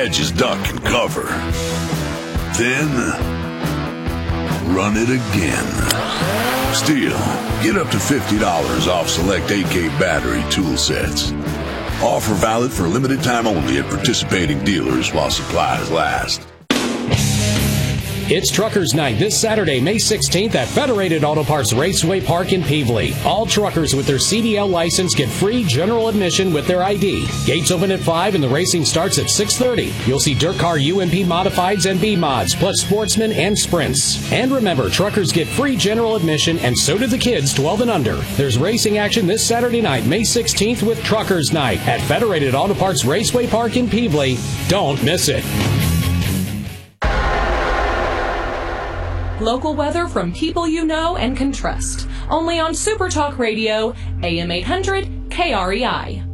edges duck and cover. Then, run it again. Steel, get up to $50 off select AK battery tool sets. Offer valid for a limited time only at participating dealers while supplies last. It's Truckers Night this Saturday, May 16th at Federated Auto Parts Raceway Park in Pevely. All truckers with their CDL license get free general admission with their ID. Gates open at 5 and the racing starts at 6:30. You'll see dirt car UMP modifieds and B-mods, plus sportsmen and sprints. And remember, truckers get free general admission, and so do the kids 12 and under. There's racing action this Saturday night, May 16th with Truckers Night at Federated Auto Parts Raceway Park in Pevely. Don't miss it. Local weather from people you know and can trust. Only on Super Talk Radio, AM 800 KREI.